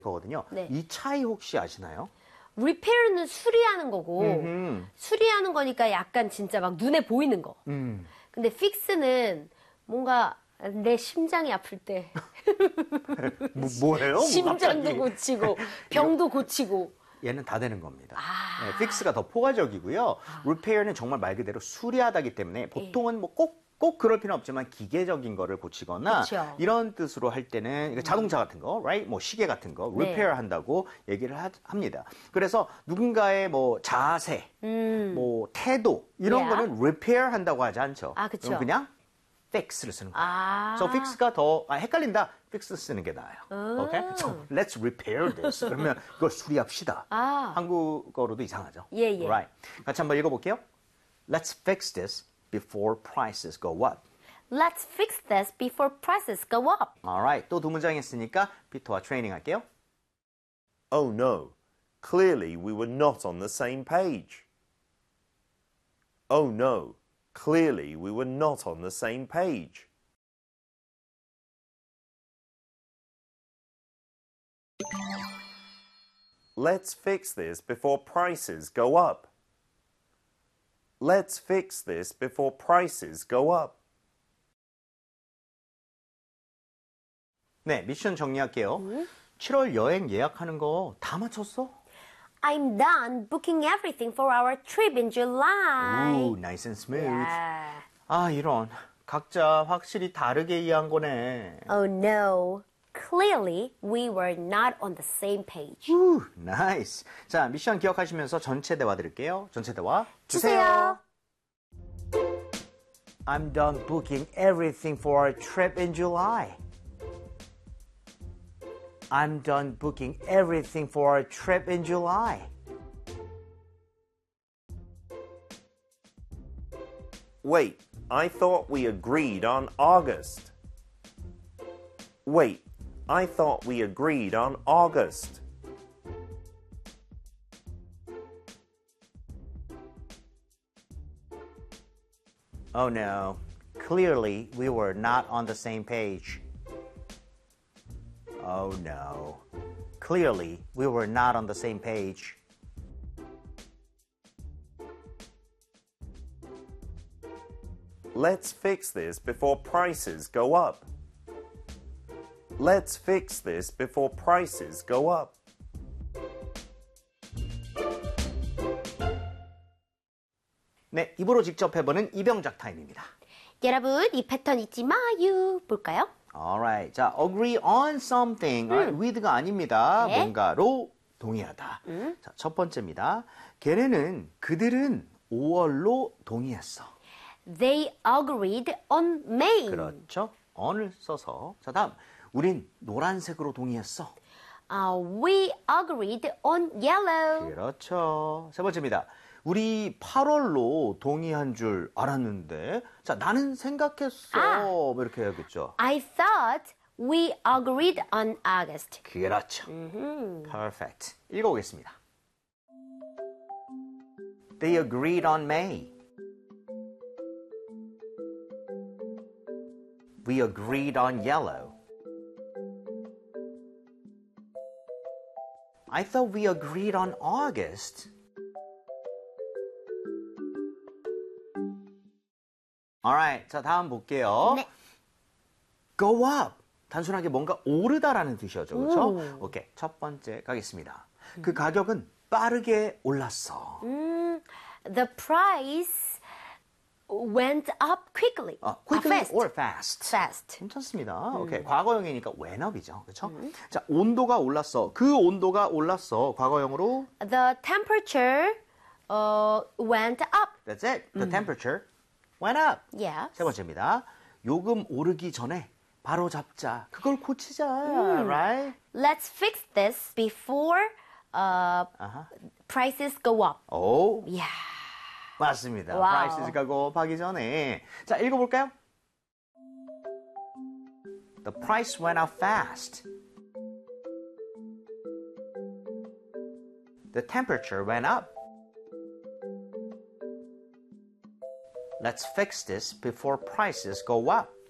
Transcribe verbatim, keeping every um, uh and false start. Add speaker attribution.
Speaker 1: 거거든요.
Speaker 2: 네.
Speaker 1: 이 차이 혹시 아시나요?
Speaker 2: repair는 수리하는 거고
Speaker 1: 음흠.
Speaker 2: 수리하는 거니까 약간 진짜 막 눈에 보이는 거.
Speaker 1: 음.
Speaker 2: 근데 fix는 뭔가 내 심장이 아플 때
Speaker 1: 뭐, 뭐예요?
Speaker 2: 심장도 고치고 병도 고치고
Speaker 1: 얘는 다 되는 겁니다.
Speaker 2: 아.
Speaker 1: 네, 픽스가 더 포괄적이고요.
Speaker 2: 아.
Speaker 1: repair는 정말 말 그대로 수리하다기 때문에 보통은 뭐 꼭 꼭 그럴 필요는 없지만 기계적인 거를 고치거나
Speaker 2: 그쵸.
Speaker 1: 이런 뜻으로 할 때는 자동차 같은 거, right? 뭐 시계 같은 거
Speaker 2: 네.
Speaker 1: repair 한다고 얘기를 하, 합니다. 그래서 누군가의 뭐 자세,
Speaker 2: 음.
Speaker 1: 뭐 태도 이런
Speaker 2: Yeah.
Speaker 1: 거는 repair 한다고 하지 않죠.
Speaker 2: 아, 그쵸.
Speaker 1: 그럼 그냥 fix를 쓰는 거예요.
Speaker 2: 아.
Speaker 1: So fix가 더 아, 헷갈린다. fix 쓰는 게 나아요.
Speaker 2: 아.
Speaker 1: Okay? So let's repair this. 그러면 그걸 수리합시다.
Speaker 2: 아.
Speaker 1: 한국어로도 이상하죠.
Speaker 2: 예, 예.
Speaker 1: Right. 같이 한번 읽어볼게요. Let's fix this before prices go up.
Speaker 2: Let's fix this before prices go up.
Speaker 1: Alright. 또 두 문장 했으니까 피터와 트레이닝 할게요.
Speaker 3: Oh no, clearly we were not on the same page. Oh no, clearly we were not on the same page. Let's fix this before prices go up. Let's fix this before prices go up.
Speaker 1: 네, 미션 정리할게요. 칠월 여행 예약하는 거 다 맞췄어?
Speaker 2: I'm done booking everything for our trip in July.
Speaker 1: Ooh, nice and smooth.
Speaker 2: Yeah.
Speaker 1: 아, 이런. 각자 확실히 다르게 이해한 거네.
Speaker 2: Oh no. Clearly, we were not on the same page.
Speaker 1: Ooh, nice. 자, 미션 기억하시면서 전체 대화 드릴게요. 전체 대화
Speaker 2: 주세요.
Speaker 1: I'm done booking everything for our trip in July. I'm done booking everything for our trip in July.
Speaker 3: Wait, I thought we agreed on August. Wait, I thought we agreed on August.
Speaker 1: Oh no, clearly we were not on the same page. Oh no, clearly we were not on the same page.
Speaker 3: Let's fix this before prices go up. Let's fix this before prices go up.
Speaker 1: 네, 입으로 직접 해보는 이병작 타임입니다.
Speaker 2: 여러분, 이 패턴 잊지 마요. 볼까요?
Speaker 1: Alright, 자, agree on something. Alright, with가 아닙니다.
Speaker 2: 네.
Speaker 1: 뭔가로 동의하다. 자, 첫 번째입니다. 걔네는 그들은 오월로 동의했어.
Speaker 2: They agreed on May.
Speaker 1: 그렇죠? on을 써서. 자, 다음. 우린 노란색으로 동의했어.
Speaker 2: Uh, we agreed on yellow.
Speaker 1: 그렇죠. 세 번째입니다. 우리 팔월로 동의한 줄 알았는데, 자, 나는 생각했어.
Speaker 2: 아.
Speaker 1: 뭐 이렇게 해야겠죠.
Speaker 2: I thought we agreed on August.
Speaker 1: 그렇죠. Perfect. 읽어보겠습니다. They agreed on May. We agreed on yellow. I thought we agreed on August. Alright, 자 다음 볼게요.
Speaker 2: 네.
Speaker 1: Go up. 단순하게 뭔가 오르다라는 뜻이었죠, 그렇죠?
Speaker 2: 오.
Speaker 1: 오케이, 첫 번째 가겠습니다. 그 가격은 빠르게 올랐어.
Speaker 2: Mm, the price went up quickly.
Speaker 1: 아, quickly
Speaker 2: fast.
Speaker 1: or fast.
Speaker 2: fast.
Speaker 1: 괜찮습니다. 오케이, 과거형이니까 went up이죠, 그렇죠? 자, 온도가 올랐어. 그 온도가 올랐어. 과거형으로
Speaker 2: The temperature uh, went up.
Speaker 1: that's it. The temperature went up.
Speaker 2: Yeah.
Speaker 1: 세 번째입니다. 요금 오르기 전에 바로 잡자. 그걸 고치자. Right?
Speaker 2: Let's fix this before uh,
Speaker 1: 아하.
Speaker 2: prices go up.
Speaker 1: 오,
Speaker 2: Yeah.
Speaker 1: 맞습니다.
Speaker 2: 와우.
Speaker 1: prices go 하기 전에. 자, 읽어볼까요? The price went up fast. The temperature went up. Let's fix this before prices go up.